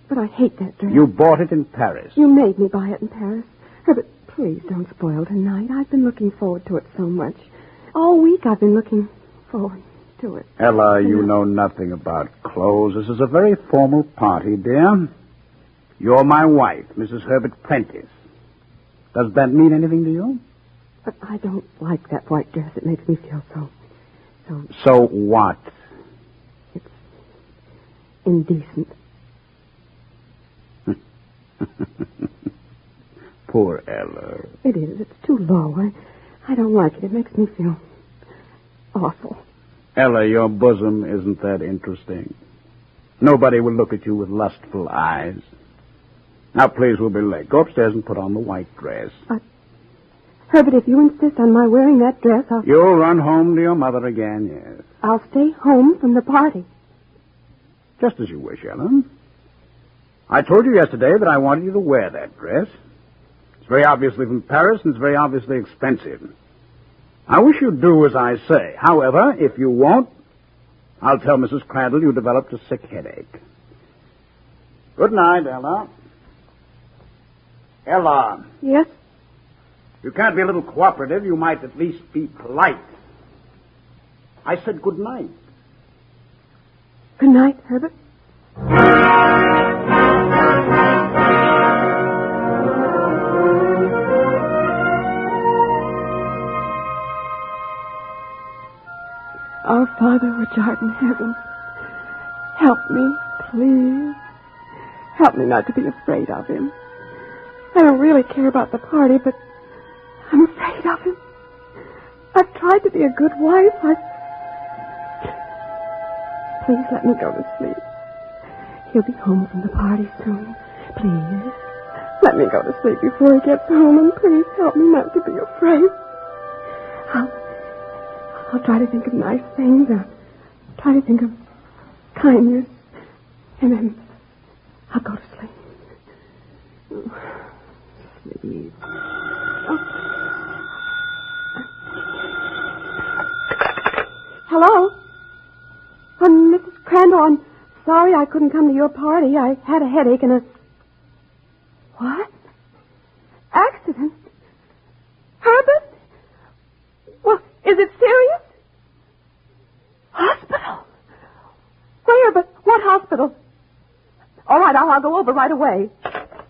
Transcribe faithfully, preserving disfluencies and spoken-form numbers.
But I hate that dress. You bought it in Paris. You made me buy it in Paris. Herbert, please don't spoil tonight. I've been looking forward to it so much. All week I've been looking forward to it. Ella, you know nothing about clothes. This is a very formal party, dear. You're my wife, Missus Herbert Prentice. Does that mean anything to you? But I don't like that white dress. It makes me feel so... So... So what? It's indecent. Poor Ella. It is. It's too low. I, I don't like it. It makes me feel awful. Ella, your bosom isn't that interesting. Nobody will look at you with lustful eyes. Now, please, we'll be late. Go upstairs and put on the white dress. Uh, Herbert, if you insist on my wearing that dress, I'll... You'll run home to your mother again, yes. I'll stay home from the party. Just as you wish, Ellen. I told you yesterday that I wanted you to wear that dress. It's very obviously from Paris, and it's very obviously expensive. I wish you'd do as I say. However, if you won't, I'll tell Missus Crandall you developed a sick headache. Good night, Ella. Ella. Yes? You can't be a little cooperative. You might at least be polite. I said good night. Good night, Herbert. Our Father which art in heaven, help me, please. Help me not to be afraid of him. I don't really care about the party, but I'm afraid of him. I've tried to be a good wife. I've... Please let me go to sleep. He'll be home from the party soon. Please. Let me go to sleep before he gets home, and please help me not to be afraid. I'll, I'll try to think of nice things. I'll try to think of kindness. And then I'll go to sleep. Sleep. Oh. Hello? Um, Missus Crandall, I'm sorry I couldn't come to your party. I had a headache and a... What? Accident? Herbert? Well, is it serious? Hospital? Where, but what hospital? All right, I'll, I'll go over right away.